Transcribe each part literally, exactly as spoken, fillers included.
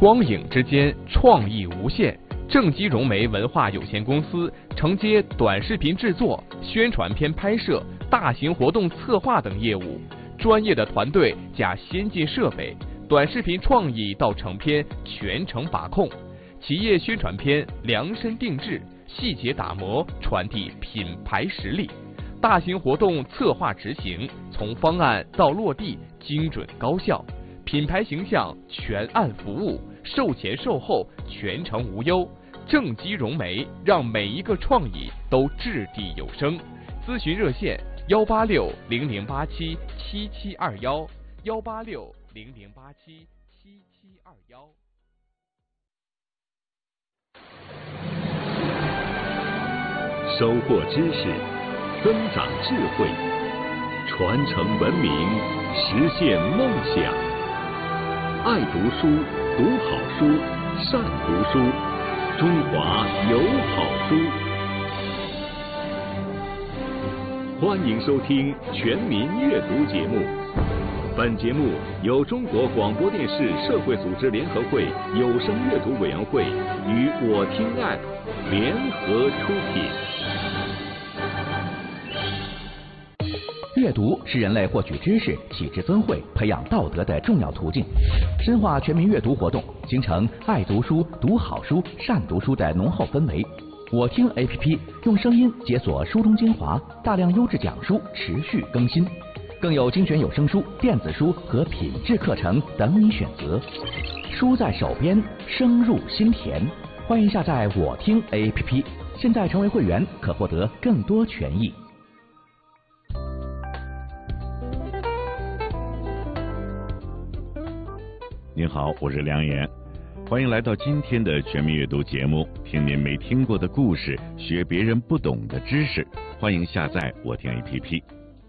光影之间，创意无限。正畸融媒文化有限公司承接短视频制作、宣传片拍摄、大型活动策划等业务，专业的团队加先进设备，短视频创意到成片全程把控，企业宣传片量身定制，细节打磨，传递品牌实力。大型活动策划执行，从方案到落地，精准高效。品牌形象全案服务，售前售后全程无忧。正畸融媒让每一个创意都掷地有声。咨询热线：幺八六零零八七七七二幺，幺八六零零八七七七二幺。 收获知识，增长智慧，传承文明，实现梦想。爱读书，读好书，善读书，中华有好书。欢迎收听全民阅读节目。本节目由中国广播电视社会组织联合会有声阅读委员会与我听 App 联合出品。 阅读是人类获取知识、启智增慧、培养道德的重要途径。深化全民阅读活动，形成爱读书、读好书、善读书的浓厚氛围。我听 A P P 用声音解锁书中精华，大量优质讲书持续更新，更有精选有声书、电子书和品质课程等你选择。书在手边，声入心田。欢迎下载我听 A P P， 现在成为会员可获得更多权益。 您好，我是梁岩，欢迎来到今天的全民阅读节目，听您没听过的故事，学别人不懂的知识。欢迎下载我听 A P P。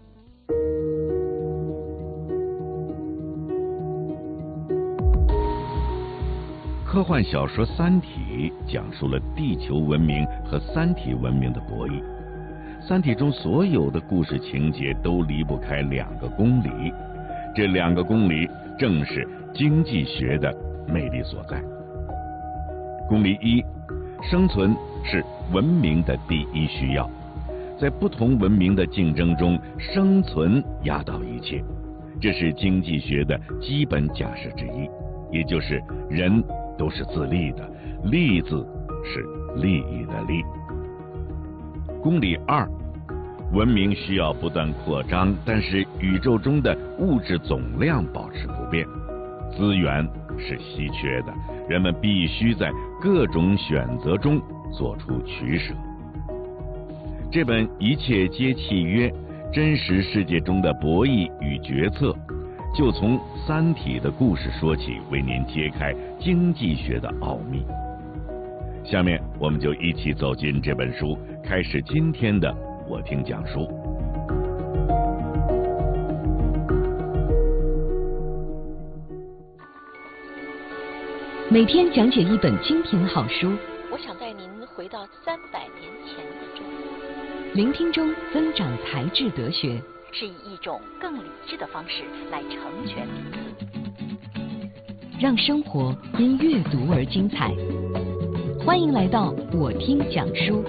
科幻小说《三体》讲述了地球文明和三体文明的博弈。三体中所有的故事情节都离不开两个公理，这两个公理正是经济学的魅力所在。公理一，生存是文明的第一需要，在不同文明的竞争中，生存压倒一切，这是经济学的基本假设之一，也就是人都是自利的，利字是利益的利。公理二，文明需要不断扩张，但是宇宙中的物质总量保持不变，资源是稀缺的，人们必须在各种选择中做出取舍。这本《一切皆契约：真实世界中的博弈与决策》，就从三体的故事说起，为您揭开经济学的奥秘。下面我们就一起走进这本书，开始今天的我听讲述。 每天讲解一本精品好书， 我想带您回到三百年前的中国， 聆听中增长才智德学， 是以一种更理智的方式来成全彼此， 让生活因阅读而精彩。欢迎来到我听讲书。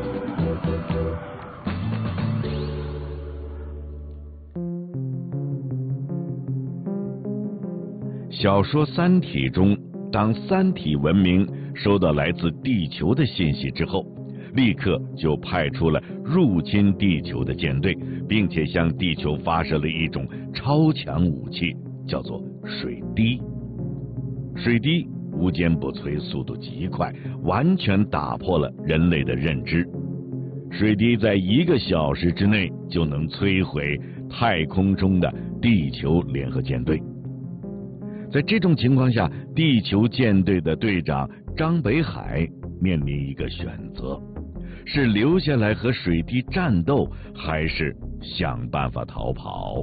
小说《三体》中，当三体文明收到来自地球的信息之后，立刻就派出了入侵地球的舰队，并且向地球发射了一种超强武器，叫做水滴。水滴无坚不摧，速度极快，完全打破了人类的认知。水滴在一个小时之内就能摧毁太空中的地球联合舰队。在这种情况下，地球舰队的队长张北海面临一个选择，是留下来和水滴战斗，还是想办法逃跑？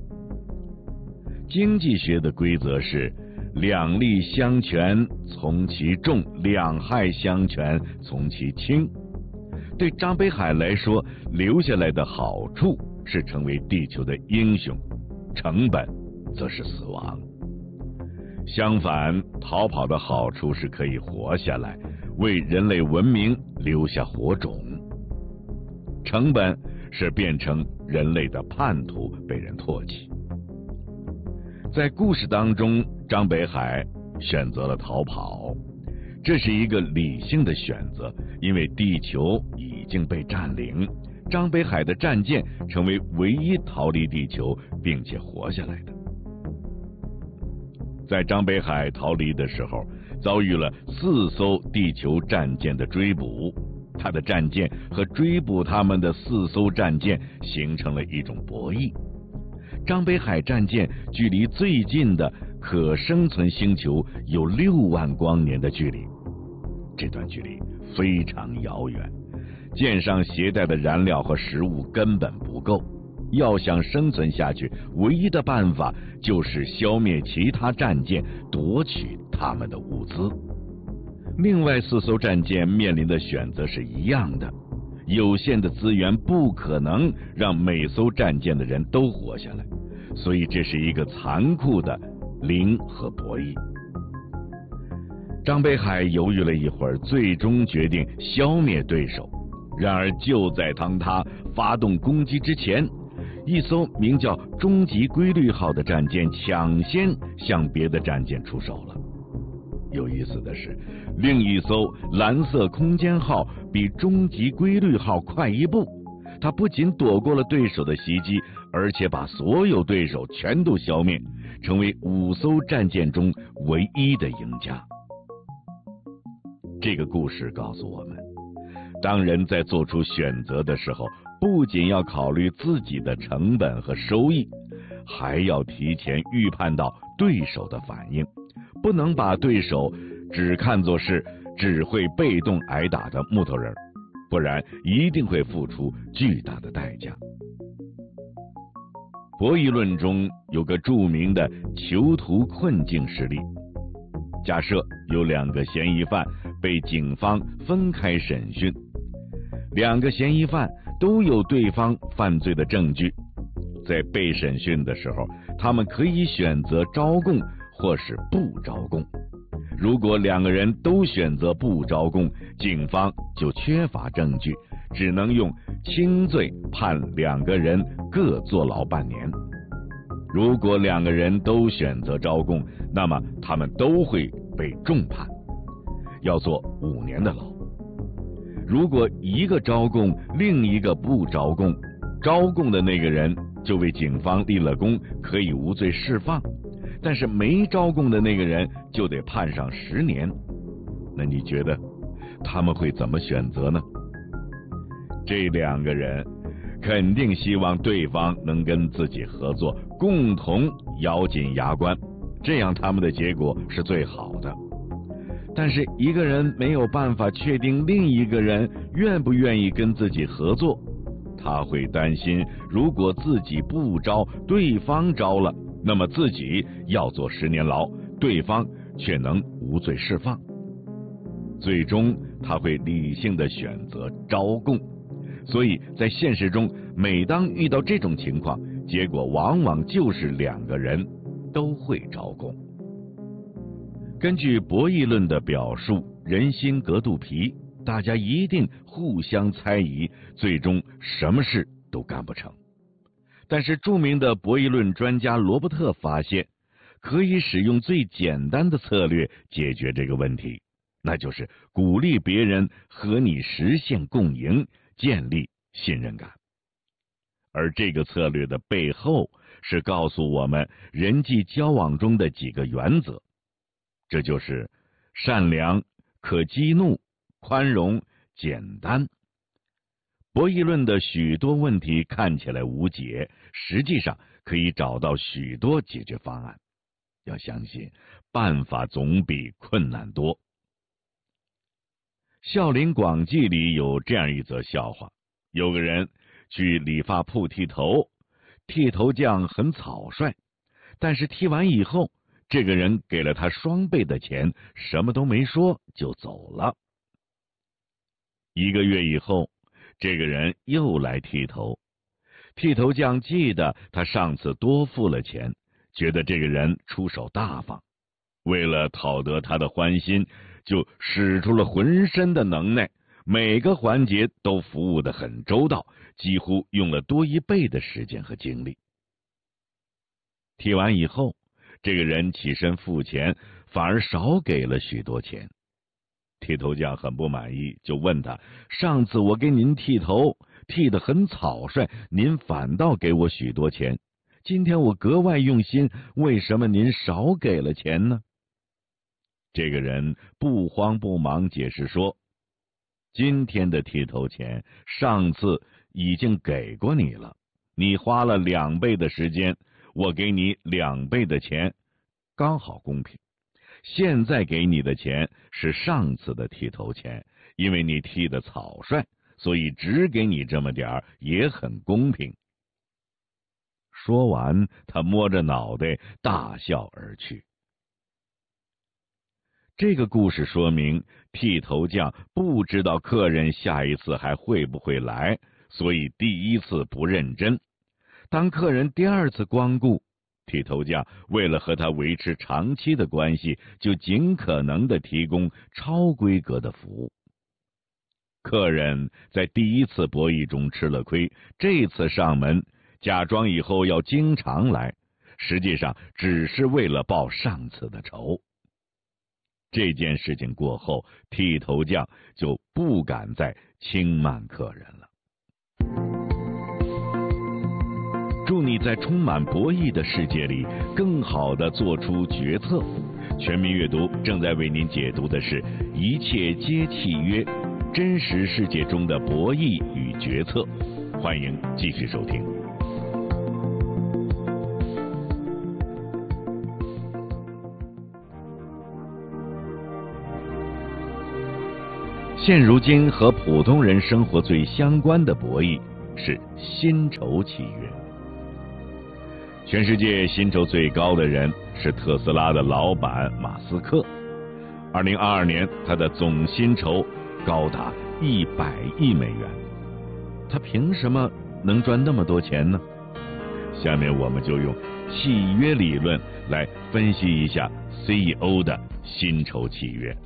经济学的规则是两利相权从其重，两害相权从其轻。对张北海来说，留下来的好处是成为地球的英雄，成本则是死亡。 相反，逃跑的好处是可以活下来，为人类文明留下火种。成本是变成人类的叛徒，被人唾弃。在故事当中，张北海选择了逃跑，这是一个理性的选择，因为地球已经被占领，张北海的战舰成为唯一逃离地球并且活下来的。在张北海逃离的时候，遭遇了四艘地球战舰的追捕，他的战舰和追捕他们的四艘战舰形成了一种博弈。张北海战舰距离最近的可生存星球有六万光年的距离，这段距离非常遥远，舰上携带的燃料和食物根本不够，要想生存下去，唯一的办法就是消灭其他战舰，夺取他们的物资。另外四艘战舰面临的选择是一样的，有限的资源不可能让每艘战舰的人都活下来，所以这是一个残酷的零和博弈。张北海犹豫了一会儿，最终决定消灭对手。然而就在当他发动攻击之前，一艘名叫终极规律号的战舰抢先向别的战舰出手了。有意思的是，另一艘蓝色空间号比终极规律号快一步，它不仅躲过了对手的袭击，而且把所有对手全都消灭，成为五艘战舰中唯一的赢家。这个故事告诉我们，当人在做出选择的时候，不仅要考虑自己的成本和收益，还要提前预判到对手的反应，不能把对手只看作是只会被动挨打的木头人，不然一定会付出巨大的代价。博弈论中有个著名的囚徒困境实例，假设有两个嫌疑犯被警方分开审讯，两个嫌疑犯都有对方犯罪的证据，在被审讯的时候，他们可以选择招供或是不招供。如果两个人都选择不招供，警方就缺乏证据，只能用轻罪判两个人各坐牢半年。如果两个人都选择招供，那么他们都会被重判，要坐五年的牢。如果一个招供，另一个不招供，招供的那个人就为警方立了功，可以无罪释放，但是没招供的那个人就得判上十年。那你觉得他们会怎么选择呢？这两个人肯定希望对方能跟自己合作，共同咬紧牙关，这样他们的结果是最好的。但是一个人没有办法确定另一个人愿不愿意跟自己合作，他会担心，如果自己不招，对方招了，那么自己要坐十年牢，对方却能无罪释放。最终他会理性的选择招供。所以在现实中，每当遇到这种情况，结果往往就是两个人都会招供。根据博弈论的表述，人心隔肚皮，大家一定互相猜疑，最终什么事都干不成。但是著名的博弈论专家罗伯特发现，可以使用最简单的策略解决这个问题，那就是鼓励别人和你实现共赢，建立信任感。而这个策略的背后是告诉我们人际交往中的几个原则，这就是善良、可激怒、宽容、简单。博弈论的许多问题看起来无解，实际上可以找到许多解决方案。要相信，办法总比困难多。《笑林广记》里有这样一则笑话，有个人去理发铺剃头，剃头匠很草率，但是剃完以后，这个人给了他双倍的钱，什么都没说就走了。一个月以后，这个人又来剃头，剃头匠记得他上次多付了钱，觉得这个人出手大方， 为了讨得他的欢心，就使出了浑身的能耐，每个环节都服务得很周到，几乎用了多一倍的时间和精力。剃完以后，这个人起身付钱，反而少给了许多钱。剃头匠很不满意，就问他：上次我给您剃头，剃得很草率，您反倒给我许多钱，今天我格外用心，为什么您少给了钱呢？这个人不慌不忙解释说：今天的剃头钱上次已经给过你了，你花了两倍的时间，我给你两倍的钱，刚好公平。现在给你的钱是上次的剃头钱，因为你剃得草率，所以只给你这么点儿，也很公平。说完，他摸着脑袋大笑而去。这个故事说明，剃头匠不知道客人下一次还会不会来，所以第一次不认真。当客人第二次光顾，剃头匠为了和他维持长期的关系，就尽可能的提供超规格的服务。客人在第一次博弈中吃了亏，这次上门，假装以后要经常来，实际上只是为了报上次的仇。这件事情过后，剃头匠就不敢再轻慢客人了。祝你在充满博弈的世界里更好地做出决策。全民阅读正在为您解读的是《一切皆契约：真实世界中的博弈与决策》，欢迎继续收听。现如今和普通人生活最相关的博弈是薪酬契约。全世界薪酬最高的人是特斯拉的老板马斯克。二零二二年，他的总薪酬高达一百亿美元。他凭什么能赚那么多钱呢？下面我们就用契约理论来分析一下 C E O 的薪酬契约。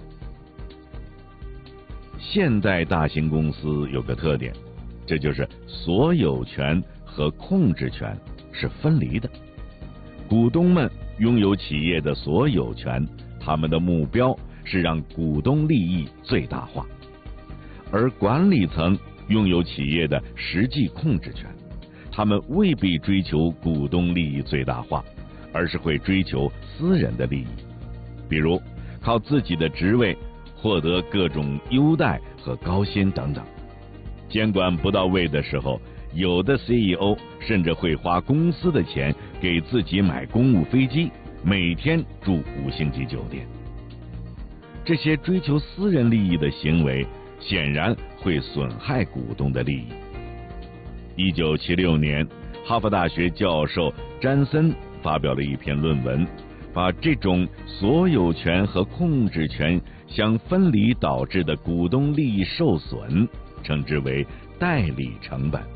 现代大型公司有个特点，这就是所有权和控制权是分离的。股东们拥有企业的所有权，他们的目标是让股东利益最大化，而管理层拥有企业的实际控制权，他们未必追求股东利益最大化，而是会追求私人的利益，比如靠自己的职位获得各种优待和高薪等等。监管不到位的时候，有的 C E O 甚至会花公司的钱给自己买公务飞机，每天住五星级酒店。这些追求私人利益的行为显然会损害股东的利益。一九七六年，哈佛大学教授詹森发表了一篇论文，把这种所有权和控制权相分离导致的股东利益受损称之为代理成本。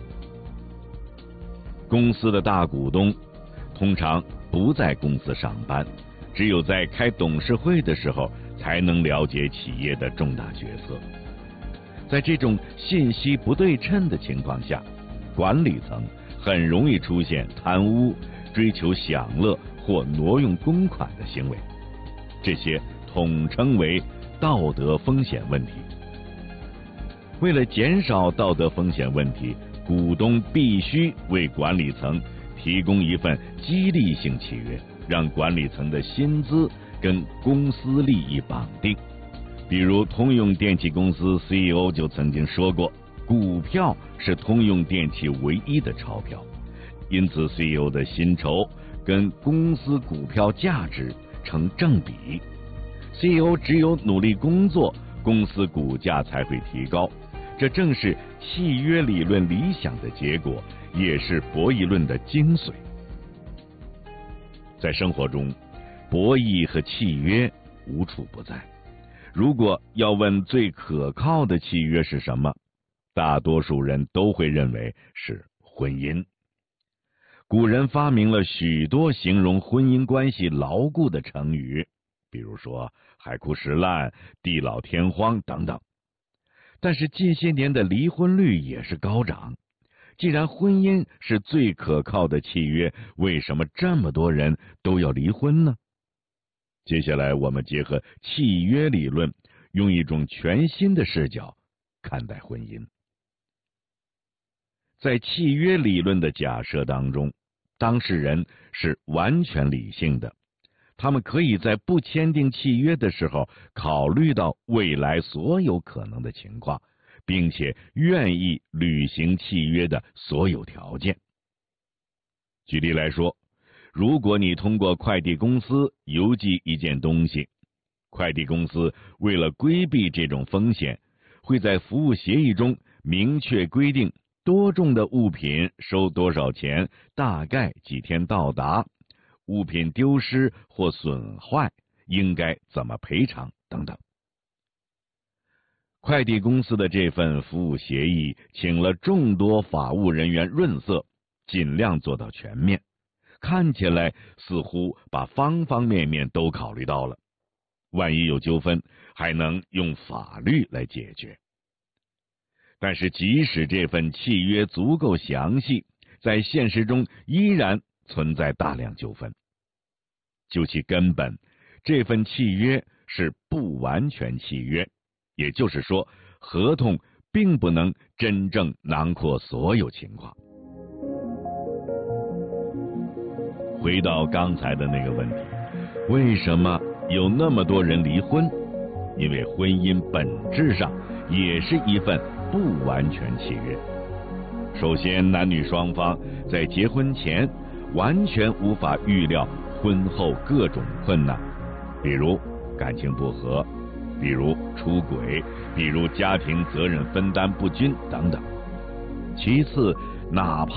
公司的大股东通常不在公司上班，只有在开董事会的时候才能了解企业的重大决策。在这种信息不对称的情况下，管理层很容易出现贪污、追求享乐或挪用公款的行为，这些统称为道德风险问题。为了减少道德风险问题，股东必须为管理层提供一份激励性契约，让管理层的薪资跟公司利益绑定。比如通用电气公司 C E O 就曾经说过，股票是通用电气唯一的钞票，因此 C E O 的薪酬跟公司股票价值成正比。 C E O 只有努力工作，公司股价才会提高，这正是契约理论理想的结果，也是博弈论的精髓。在生活中，博弈和契约无处不在。如果要问最可靠的契约是什么，大多数人都会认为是婚姻。古人发明了许多形容婚姻关系牢固的成语， 比如说海枯石烂、地老天荒等等。但是近些年的离婚率也是高涨。既然婚姻是最可靠的契约，为什么这么多人都要离婚呢？接下来我们结合契约理论，用一种全新的视角看待婚姻。在契约理论的假设当中，当事人是完全理性的，他们可以在不签订契约的时候考虑到未来所有可能的情况，并且愿意履行契约的所有条件。举例来说，如果你通过快递公司邮寄一件东西，快递公司为了规避这种风险，会在服务协议中明确规定多重的物品收多少钱，大概几天到达，物品丢失或损坏应该怎么赔偿等等。快递公司的这份服务协议请了众多法务人员润色，尽量做到全面，看起来似乎把方方面面都考虑到了，万一有纠纷还能用法律来解决。但是即使这份契约足够详细，在现实中依然存在大量纠纷。就其根本，这份契约是不完全契约，也就是说，合同并不能真正囊括所有情况。回到刚才的那个问题，为什么有那么多人离婚？因为婚姻本质上也是一份不完全契约。首先，男女双方在结婚前完全无法预料婚后各种困难，比如感情不和，比如出轨，比如家庭责任分担不均等等。其次，哪怕